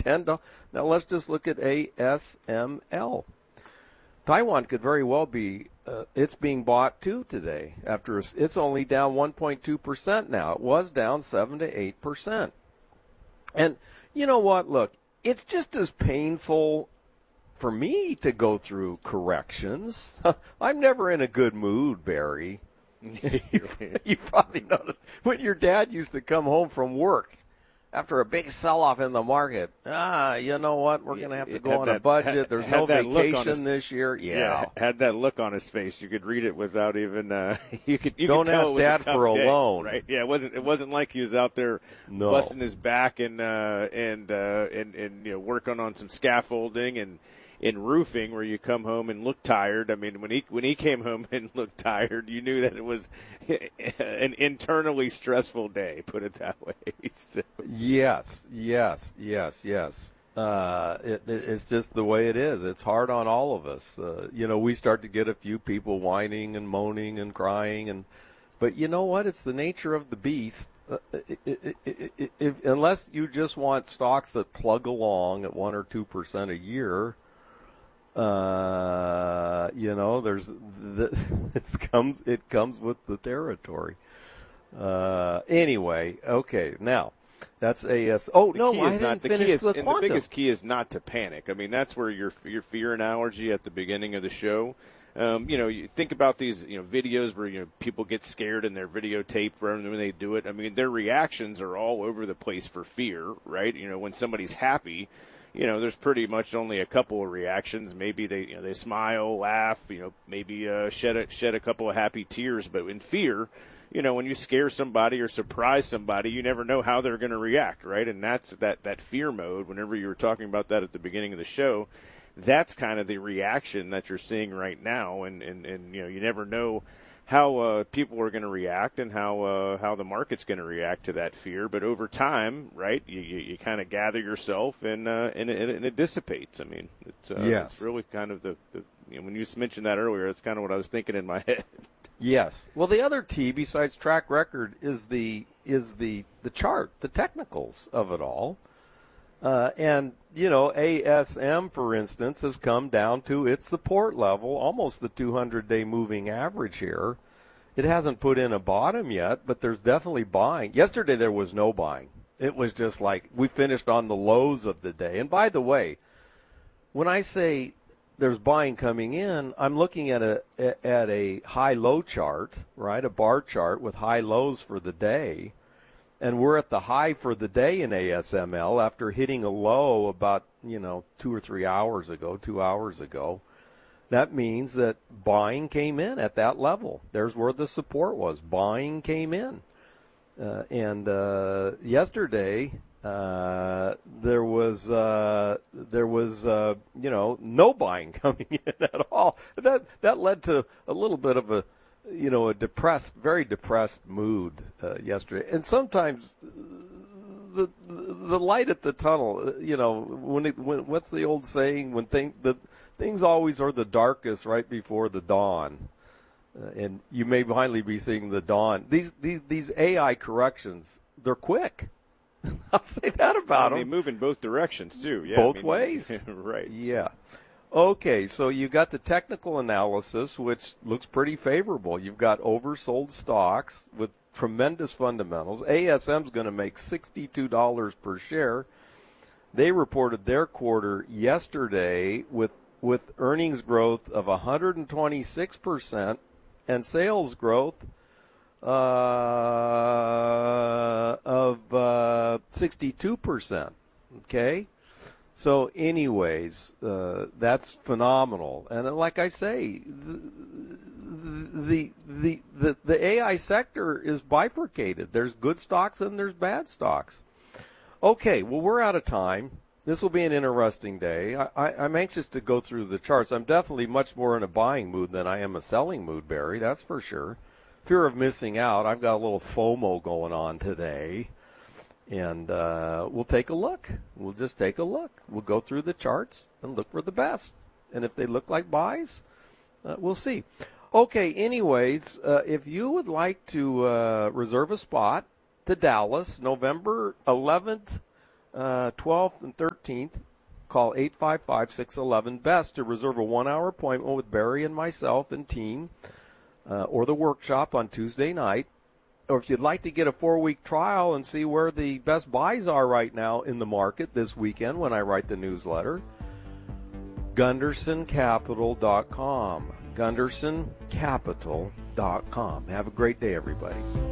$10. Now let's just look at ASML. Taiwan could very well be, it's being bought too today. After it's only down 1.2% now. It was down 7 to 8%. And you know what? Look, it's just as painful for me to go through corrections. I'm never in a good mood, Barry. You probably noticed when your dad used to come home from work after a big sell-off in the market. You know what? We're going to have to go on a budget. There's no vacation this year. Yeah, had that look on his face. You could read it without even. You could don't tell ask it was Dad a tough for a day, loan, right? Yeah, it wasn't like he was out there busting his back and working on some scaffolding and in roofing where you come home and look tired. I mean, when he came home and looked tired, you knew that it was an internally stressful day, put it that way. So. Yes. It's just the way it is. It's hard on all of us. We start to get a few people whining and moaning and crying, but you know what? It's the nature of the beast. Unless you just want stocks that plug along at 1 or 2% a year, it comes with the territory. Anyway, okay, now that's AS. Oh no, I didn't finish the quantum. The biggest key is not to panic. I mean, that's where your fear analogy at the beginning of the show. You think about these, videos where people get scared and they're videotaped when they do it. I mean, their reactions are all over the place for fear, right? When somebody's happy. There's pretty much only a couple of reactions. Maybe they smile, laugh, maybe shed a couple of happy tears. But in fear, when you scare somebody or surprise somebody, you never know how they're going to react, right? And that's that fear mode. Whenever you were talking about that at the beginning of the show, that's kind of the reaction that you're seeing right now. And you never know how people are going to react and how the market's going to react to that fear. But over time, right, you kind of gather yourself and it dissipates. I mean, it's really kind of the when you mentioned that earlier, that's kind of what I was thinking in my head. Yes. Well, the other T besides track record is the chart, the technicals of it all. And ASM, for instance, has come down to its support level, almost the 200-day moving average here. It hasn't put in a bottom yet, but there's definitely buying. Yesterday there was no buying. It was just like we finished on the lows of the day. And by the way, when I say there's buying coming in, I'm looking at a high-low chart, right, a bar chart with high lows for the day. And we're at the high for the day in ASML after hitting a low about, 2 or 3 hours ago, 2 hours ago. That means that buying came in at that level. There's where the support was. Buying came in. And yesterday, there was no buying coming in at all. That led to a little bit of a very depressed mood yesterday. And sometimes the light at the tunnel, what's the old saying? When things always are the darkest right before the dawn. And you may finally be seeing the dawn. These AI corrections, they're quick. I'll say that about them. They move in both directions too. Yeah, both ways. Right. Yeah. Okay, so you got the technical analysis, which looks pretty favorable. You've got oversold stocks with tremendous fundamentals. ASM's going to make $62 per share. They reported their quarter yesterday with earnings growth of 126% and sales growth of 62%. Okay? So anyways, that's phenomenal. And like I say, the AI sector is bifurcated. There's good stocks and there's bad stocks. Okay, well, we're out of time. This will be an interesting day. I'm anxious to go through the charts. I'm definitely much more in a buying mood than I am a selling mood, Barry. That's for sure. Fear of missing out. I've got a little FOMO going on today. And we'll take a look. We'll just take a look. We'll go through the charts and look for the best. And if they look like buys, we'll see. Okay, anyways, if you would like to reserve a spot to Dallas, November 11th 12th and 13th. Call 855-611-BEST to reserve a 1-hour appointment with Barry and myself and team, or the workshop on Tuesday night. Or if you'd like to get a 4-week trial and see where the best buys are right now in the market this weekend when I write the newsletter, GundersonCapital.com. GundersonCapital.com. Have a great day, everybody.